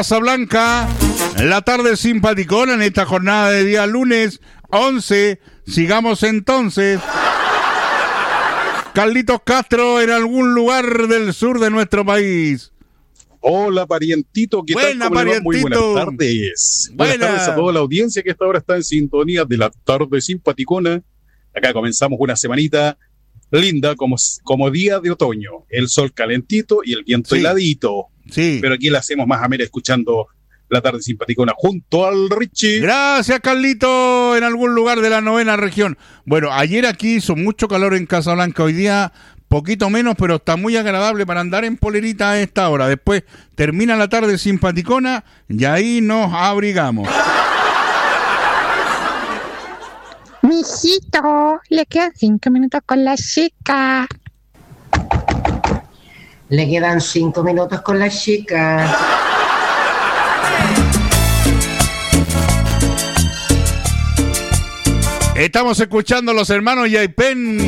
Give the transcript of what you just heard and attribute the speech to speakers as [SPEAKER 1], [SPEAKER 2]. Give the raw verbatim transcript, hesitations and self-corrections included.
[SPEAKER 1] Casablanca, la tarde simpaticona en esta jornada de día lunes once. Sigamos entonces. Carlitos Castro en algún lugar del sur de nuestro país.
[SPEAKER 2] Hola, parientito, ¿qué
[SPEAKER 1] Buena,
[SPEAKER 2] tal? ¿Cómo le va? Muy
[SPEAKER 1] parientito.
[SPEAKER 2] buenas tardes.
[SPEAKER 1] Buena.
[SPEAKER 2] Buenas tardes a toda la audiencia que hasta ahora está en sintonía de la tarde simpaticona. Acá comenzamos una semanita linda como, como día de otoño. El sol calentito y el viento
[SPEAKER 1] Sí.
[SPEAKER 2] heladito.
[SPEAKER 1] Sí.
[SPEAKER 2] Pero aquí la hacemos más amena escuchando la tarde simpaticona junto al Richie.
[SPEAKER 1] Gracias, Carlito, en algún lugar de la novena región. Bueno, ayer aquí hizo mucho calor en Casablanca, hoy día poquito menos, pero está muy agradable para andar en polerita a esta hora. Después termina la tarde simpaticona y ahí nos abrigamos.
[SPEAKER 3] Mijito, le quedan cinco minutos con la chica.
[SPEAKER 4] Le quedan cinco minutos con la chica.
[SPEAKER 1] Estamos escuchando a los hermanos Yaipen.